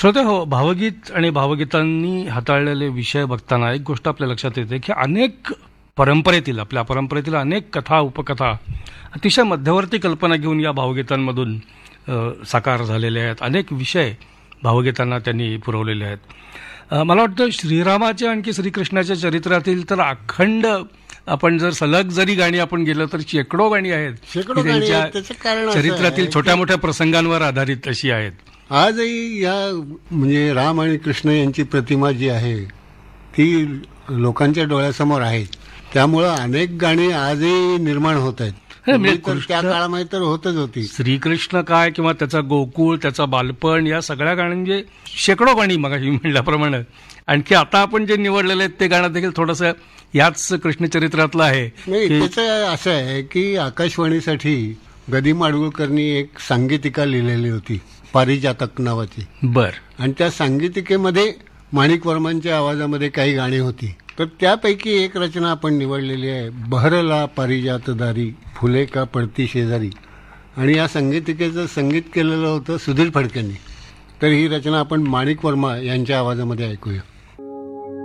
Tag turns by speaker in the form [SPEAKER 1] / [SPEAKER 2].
[SPEAKER 1] श्रोते हो, भावगीत आणि भावगीतांनी हाताळलेले विषय बघताना एक गोष्ट आपल्या लक्षात येते की आपल्या परंपरेतील अनेक कथा उपकथा अतिशय मध्यवर्ती कल्पना घेऊन या भावगीतांमधून साकार झालेले आहेत. अनेक विषय भावगीतांना त्यांनी पुरवलेले आहेत. मला वाटतं श्रीरामाच्या आणखी श्रीकृष्णाच्या चरित्रातील तर अखंड आपण जर सलग जरी गाणी आपण गेलं तर शेकडो गाणी आहेत की त्यांच्या चरित्रातील छोट्या मोठ्या प्रसंगांवर आधारित अशी आहेत.
[SPEAKER 2] आजही या म्हणजे राम आणि कृष्ण यांची प्रतिमा जी आहे ती लोकांच्या डोळ्यासमोर आहे. त्यामुळं अनेक गाणी आजही निर्माण होत आहेत. त्या काळामध्ये तर होतच होती.
[SPEAKER 1] श्रीकृष्ण काय किंवा त्याचा गोकुळ, त्याचा बालपण, या सगळ्या गाण्यांचे शेकडो गाणी मगाशी म्हणल्याप्रमाणे. आणखी आता आपण जे निवडलेले आहेत ते गाणं देखील थोडंसं याच कृष्णचरित्रातलं आहे.
[SPEAKER 2] नाही, त्याचं असं आहे की आकाशवाणीसाठी गदी माडगुळकरनी एक सांगीतिका लिहिलेली होती पारिजातक नावाची.
[SPEAKER 1] बर.
[SPEAKER 2] आणि त्या सांगीतिकेमध्ये माणिक वर्मांच्या आवाजामध्ये काही गाणी होती. तर त्यापैकी एक रचना आपण निवडलेली आहे, बहरला पारिजातदारी फुले का पडती शेजारी. आणि या संगीतिकेचं संगीत केलेलं होतं सुधीर फडकेंनी. तर ही रचना आपण माणिक वर्मा यांच्या आवाजामध्ये ऐकूया.